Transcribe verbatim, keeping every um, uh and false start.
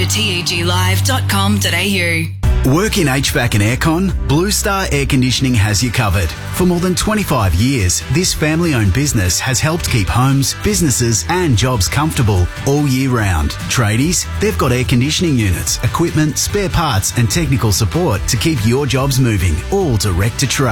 T E G live dot com dot a u. Work in H V A C and aircon? Blue Star Air Conditioning has you covered. For more than twenty-five years, this family-owned business has helped keep homes, businesses and jobs comfortable all year round. Tradies, they've got air conditioning units, equipment, spare parts and technical support to keep your jobs moving, all direct to trade.